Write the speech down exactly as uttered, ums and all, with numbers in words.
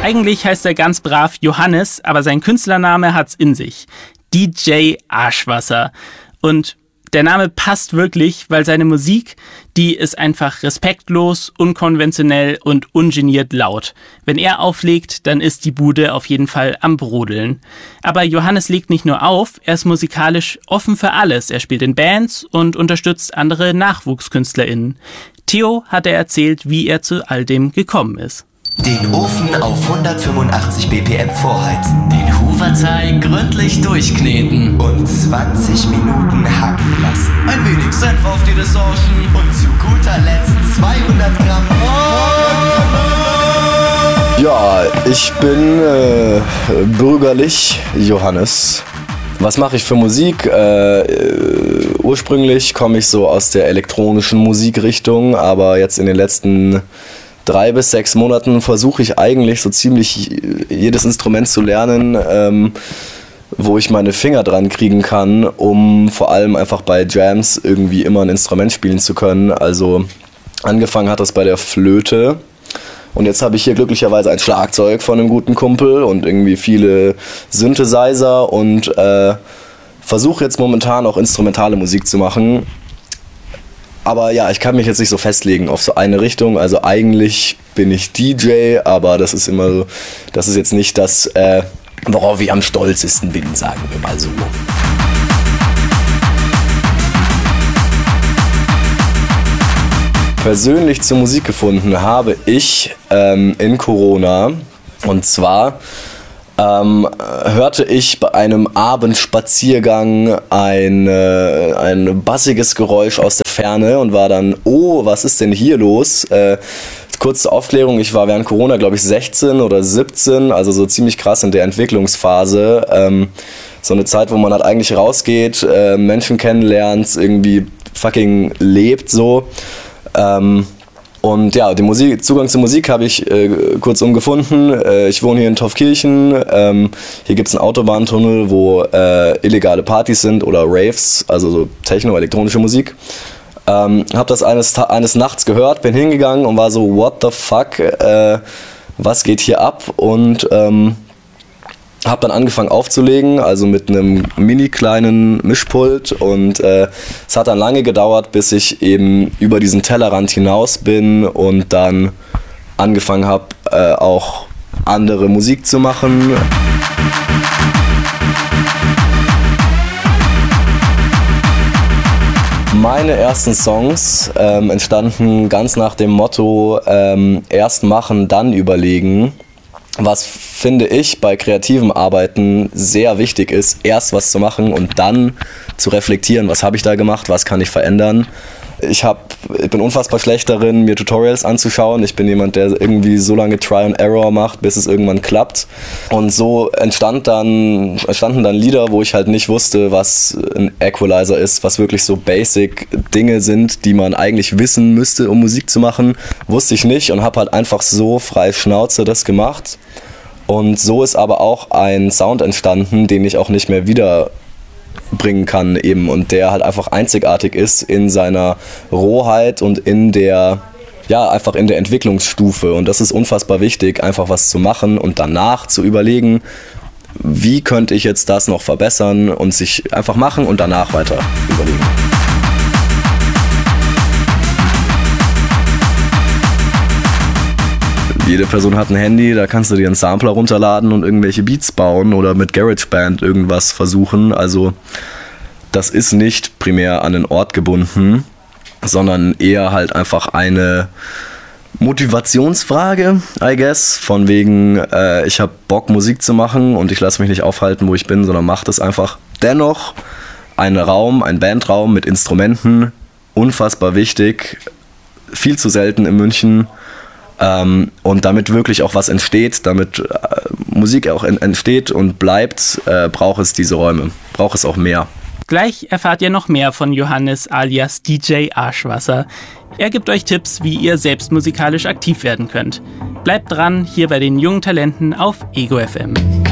Eigentlich heißt er ganz brav Johannes, aber sein Künstlername hat's in sich. D J Arschwasser. Und der Name passt wirklich, weil seine Musik, die ist einfach respektlos, unkonventionell und ungeniert laut. Wenn er auflegt, dann ist die Bude auf jeden Fall am Brodeln. Aber Johannes legt nicht nur auf, er ist musikalisch offen für alles. Er spielt in Bands und unterstützt andere NachwuchskünstlerInnen. Theo hat er erzählt, wie er zu all dem gekommen ist. Den Ofen auf hundertfünfundachtzig B P M vorheizen. Den Huferteig gründlich durchkneten. Und zwanzig Minuten hacken lassen. Ein wenig Senf auf die Ressourcen. Und zu guter Letzt zweihundert Gramm. Ja, ich bin äh, bürgerlich Johannes. Was mache ich für Musik? Äh, äh, ursprünglich komme ich so aus der elektronischen Musikrichtung, aber jetzt in den letzten drei bis sechs Monaten versuche ich eigentlich so ziemlich jedes Instrument zu lernen, ähm, wo ich meine Finger dran kriegen kann, um vor allem einfach bei Jams irgendwie immer ein Instrument spielen zu können. Also angefangen hat das bei der Flöte und jetzt habe ich hier glücklicherweise ein Schlagzeug von einem guten Kumpel und irgendwie viele Synthesizer und äh, versuche jetzt momentan auch instrumentale Musik zu machen. Aber ja, ich kann mich jetzt nicht so festlegen auf so eine Richtung. Also eigentlich bin ich D J, aber das ist immer so, das ist jetzt nicht das, äh, worauf ich am stolzesten bin, sagen wir mal so. Persönlich zur Musik gefunden habe ich ähm, in Corona. Und zwar Ähm, hörte ich bei einem Abendspaziergang ein, äh, ein bassiges Geräusch aus der Ferne und war dann, oh, was ist denn hier los? Äh, kurze Aufklärung, ich war während Corona, glaube ich, sechzehn oder siebzehn, also so ziemlich krass in der Entwicklungsphase. Ähm, so eine Zeit, wo man halt eigentlich rausgeht, äh, Menschen kennenlernt, irgendwie fucking lebt so. Ähm, Und ja, den Musik, Zugang zur Musik habe ich äh, kurzum gefunden. Äh, ich wohne hier in Taufkirchen. Ähm, hier gibt es einen Autobahntunnel, wo äh, illegale Partys sind oder Raves, also so Techno, elektronische Musik. Ähm, habe das eines, eines Nachts gehört, bin hingegangen und war so, what the fuck, äh, was geht hier ab? Und ähm, habe dann angefangen aufzulegen, also mit einem mini kleinen Mischpult und äh, es hat dann lange gedauert, bis ich eben über diesen Tellerrand hinaus bin und dann angefangen habe, äh, auch andere Musik zu machen. Meine ersten Songs ähm, entstanden ganz nach dem Motto, ähm, erst machen, dann überlegen. Was, finde ich, bei kreativem Arbeiten sehr wichtig ist, erst was zu machen und dann zu reflektieren, was habe ich da gemacht, was kann ich verändern. Ich, hab, ich bin unfassbar schlecht darin, mir Tutorials anzuschauen. Ich bin jemand, der irgendwie so lange Try and Error macht, bis es irgendwann klappt. Und so entstand dann, entstanden dann Lieder, wo ich halt nicht wusste, was ein Equalizer ist, was wirklich so basic Dinge sind, die man eigentlich wissen müsste, um Musik zu machen. Wusste ich nicht und habe halt einfach so frei Schnauze das gemacht. Und so ist aber auch ein Sound entstanden, den ich auch nicht mehr wieder bringen kann eben und der halt einfach einzigartig ist in seiner Rohheit und in der, ja, einfach in der Entwicklungsstufe und das ist unfassbar wichtig, einfach was zu machen und danach zu überlegen, wie könnte ich jetzt das noch verbessern und sich einfach machen und danach weiter überlegen. Jede Person hat ein Handy, da kannst du dir einen Sampler runterladen und irgendwelche Beats bauen oder mit GarageBand irgendwas versuchen. Also das ist nicht primär an den Ort gebunden, sondern eher halt einfach eine Motivationsfrage, I guess. Von wegen, äh, ich habe Bock Musik zu machen und ich lasse mich nicht aufhalten, wo ich bin, sondern mache das einfach. Dennoch ein Raum, ein Bandraum mit Instrumenten, unfassbar wichtig, viel zu selten in München. Ähm, und damit wirklich auch was entsteht, damit äh, Musik auch en- entsteht und bleibt, äh, braucht es diese Räume, braucht es auch mehr. Gleich erfahrt ihr noch mehr von Johannes alias D J Arschwasser. Er gibt euch Tipps, wie ihr selbst musikalisch aktiv werden könnt. Bleibt dran, hier bei den jungen Talenten auf Ego F M.